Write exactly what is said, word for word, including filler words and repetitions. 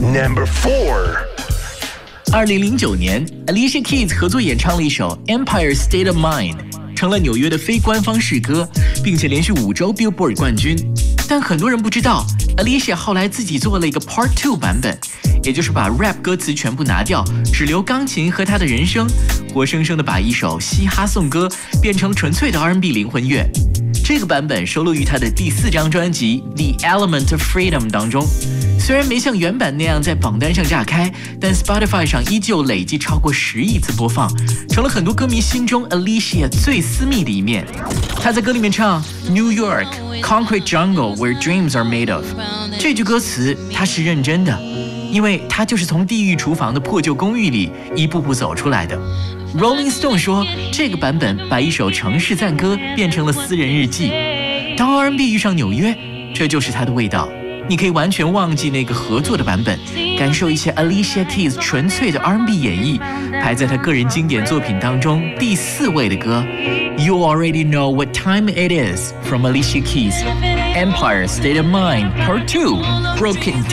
Number four. 二零零九年 Alicia Keys 合作演唱了一首 Empire State of Mind， 成了纽约的非官方试歌，并且连续五周 Billboard 冠军。但很多人不知道 Alicia 后来自己做了一个 Part two 版本，也就是把 rap 歌词全部拿掉，只留钢琴和她的人声，活生生的把一首嘻哈颂歌变成了纯粹的 R and B 灵魂乐。这个版本收录于她的第四张专辑 The Element of Freedom 当中。虽然没像原版那样在榜单上炸开，但 Spotify 上依旧累计超过十亿次播放，成了很多歌迷心中 Alicia 最私密的一面。她在歌里面唱 New York, Concrete Jungle Where Dreams Are Made Of， 这句歌词她是认真的，因为她就是从地狱厨房的破旧公寓里一步步走出来的。Rolling Stone 说，这个版本把一首城市赞歌变成了私人日记。当 R and B 遇上纽约，这就是它的味道。你可以完全忘记那个合作的版本，感受一些 Alicia Keys 纯粹的 R and B 演绎，排在她个人经典作品当中第四位的歌 You Already Know What Time It Is from Alicia Keys Empire State of Mind Part two Broken